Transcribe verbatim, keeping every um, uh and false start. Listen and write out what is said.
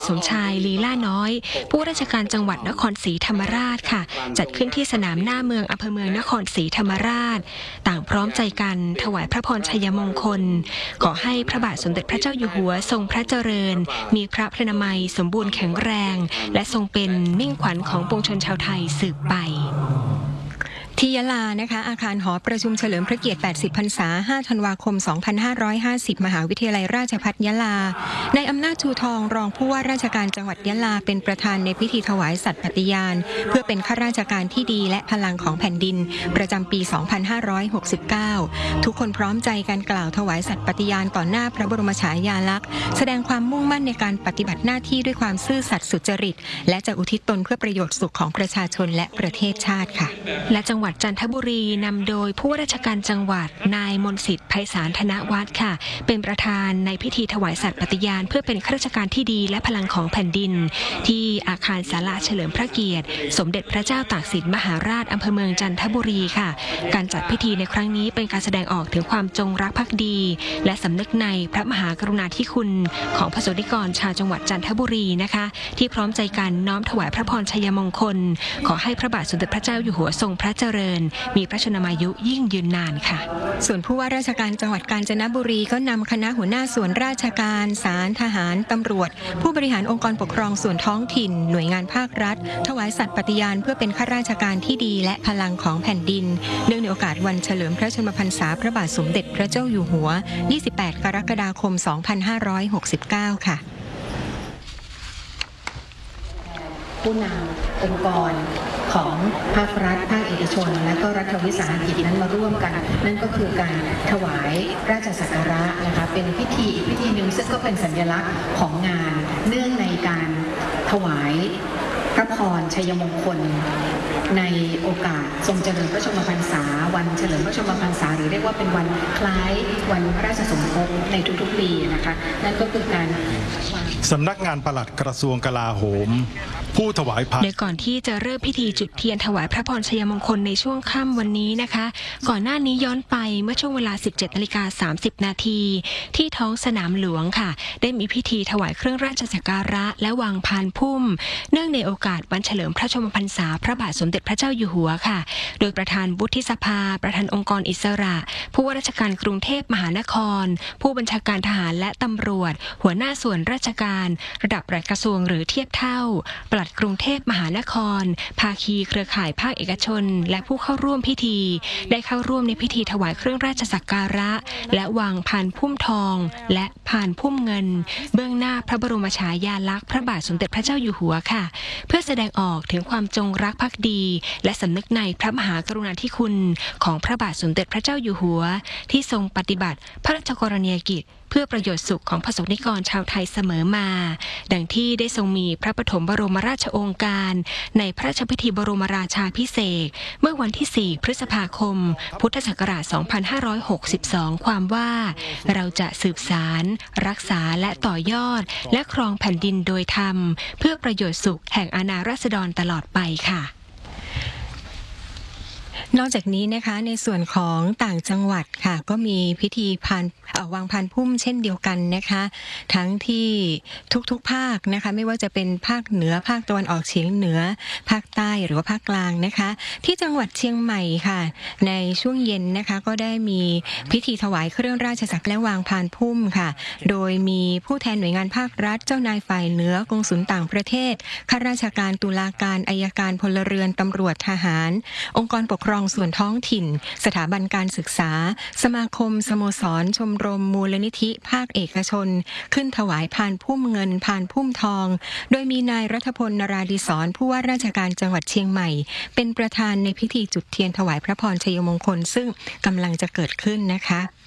สมชายลีล่าน้อยผู้ราชการจังหวัดนครศรีธรรมราชค่ะจัดขึ้นที่สนามหน้าเมืองอำเภอเมืองนครศรีธรรมราชต่างพร้อมใจกันถวายพระพรชัยมงคลขอให้พระบาทสมเด็จพระเจ้าอยู่หัวทรงพระเจริญมีพระพรรณนามัยสมบูรณ์แข็งแรงและทรงเป็นมิ่งขวัญของปวงชนชาวไทยสืบไปที่ยะลานะคะอาคารหอประชุมเฉลิมพระเกียรติแปดสิบพรรษาห้าธันวาคมสองพันห้าร้อยห้าสิบมหาวิทยาลัยราชภัฏยะลาในอำนาจชูทองรองผู้ว่าราชการจังหวัดยะลาเป็นประธานในพิธีถวายสัตย์ปฏิญาณเพื่อเป็นข้าราชการที่ดีและพลังของแผ่นดินประจำปีสองพันห้าร้อยหกสิบเก้าทุกคนพร้อมใจกันกล่าวถวายสัตย์ปฏิญาณต่อหน้าพระบรมฉายาลักษณ์แสดงความมุ่งมั่นในการปฏิบัติหน้าที่ด้วยความซื่อสัตย์สุจริตและจะอุทิศตนเพื่อประโยชน์สุขของประชาชนและประเทศชาติค่ะและจังหวัดจันทบุรีนำโดยผู้ว่าราชการจังหวัดนายมนต์สิทธิ์ไพศาลธนวัฒน์ค่ะเป็นประธานในพิธีถวายสัตย์ปฏิญาณเพื่อเป็นข้าราชการที่ดีและพลังของแผ่นดินที่อาคารศาลาเฉลิมพระเกียรติสมเด็จพระเจ้าตากสินมหาราชอำเภอเมืองจันทบุรีค่ะการจัดพิธีในครั้งนี้เป็นการแสดงออกถึงความจงรักภักดีและสำนึกในพระมหากรุณาธิคุณของพระสงฆ์นิกรชาวจังหวัดจันทบุรีนะคะที่พร้อมใจกันน้อมถวายพระพรชัยมงคลขอให้พระบาทสมเด็จพระเจ้าอยู่หัวทรงพระเจริญมีพระชนมายุยิ่งยืนนานค่ะส่วนผู้ว่าราชการจังหวัดกาญจนบุรีก็นำคณะหัวหน้าส่วนราชการศาลทหารตำรวจผู้บริหารองค์กรปกครองส่วนท้องถิ่นหน่วยงานภาครัฐถวายสัตย์ปฏิญาณเพื่อเป็นข้าราชการที่ดีและพลังของแผ่นดินเนื่องในโอกาสวันเฉลิมพระชนมพรรษาพระบาทสมเด็จพระเจ้าอยู่หัวยี่สิบแปดกรกฎาคมสองพันห้าร้อยหกสิบเก้าค่ะผู้นำองค์กรของภาครัฐภาคเอกชนและก็รัฐวิสาหกิจนั้นมาร่วมกันนั่นก็คือการถวายราชสักการะนะคะเป็นพิธีอีกพิธีหนึ่งซึ่งก็เป็นสัญลักษณ์ของงานเนื่องในการถวายพระพรชัยมงคลในโอกาสทรงเจริญพระชนมพรรษาวันเฉลิมพระชนมพรรษาหรือเรียกว่าเป็นวันคล้ายวันพระราชสมภพในทุกๆปีนะคะนั่นก็คือการสำนักงานปลัดกระทรวงกลาโหมผู้ถวายพระโดยก่อนที่จะเริ่มพิธีจุดเทียนถวายพระพรชัยมงคลในช่วงค่ำวันนี้นะคะก่อนหน้านี้ย้อนไปเมื่อช่วงเวลา สิบเจ็ดนาฬิกาสามสิบนาทีที่ท้องสนามหลวงค่ะได้มีพิธีถวายเครื่องราชสักการะและวางพานพุ่มเนื่องในโอกาสวันเฉลิมพระชนมพรรษาพระบาทสมเด็จพระเจ้าอยู่หัวค่ะโดยประธานวุฒิสภาประธานองค์กรอิสระผู้ว่าราชการกรุงเทพมหานครผู้บัญชาการทหารและตำรวจหัวหน้าส่วนราชการระดับปลัดกระทรวงหรือเทียบเท่าปลัดกรุงเทพมหานครภาคีเครือข่ายภาคเอกชนและผู้เข้าร่วมพิธีได้เข้าร่วมในพิธีถวายเครื่องราชสักการะและวางพานพุ่มทองและพานพุ่มเงินเบื้องหน้าพระบรมฉายาลักษณ์พระบาทสมเด็จพระเจ้าอยู่หัวค่ะเพื่อแสดงออกถึงความจงรักภักดีและสำนึกในพระมหากรุณาธิคุณของพระบาทสมเด็จพระเจ้าอยู่หัวที่ทรงปฏิบัติพระราชกรณียกิจเพื่อประโยชน์สุขของประสบนิกรชาวไทยเสมอมาดังที่ได้ทรงมีพระปฐมบรมราชโองการในพระราชพิธีบรมราชาภิเษกเมื่อวันที่สี่พฤษภาคมพุทธศักราชสองพันห้าร้อยหกสิบสองความว่าเราจะสืบสารรักษาและต่อยอดและครองแผ่นดินโดยธรรมเพื่อประโยชน์สุขแห่งอาณาราษฎรตลอดไปค่ะนอกจากนี้นะคะในส่วนของต่างจังหวัดค่ะก็มีพิธีพานวางพานพุ่มเช่นเดียวกันนะคะทั้งที่ทุกๆภาคนะคะไม่ว่าจะเป็นภาคเหนือภาคตะวันออกเฉียงเหนือภาคใต้หรือว่าภาคกลางนะคะที่จังหวัดเชียงใหม่ค่ะในช่วงเย็นนะคะก็ได้มีพิธีถวายเครื่องราชสักและวางพานพุ่มค่ะโดยมีผู้แทนหน่วยงานภาครัฐเจ้านายฝ่ายเหนือกงสุลต่างประเทศข้าราชการตุลาการอัยการพลเรือนตำรวจทหารองค์กรปกครองส่วนท้องถิ่นสถาบันการศึกษาสมาคมสโมสรชมรมมูลนิธิภาคเอกชนขึ้นถวายพานพุ่มเงินพานพุ่มทองโดยมีนายรัฐพลนราดิศรผู้ว่าราชการจังหวัดเชียงใหม่เป็นประธานในพิธีจุดเทียนถวายพระพรชัยมงคลซึ่งกำลังจะเกิดขึ้นนะคะ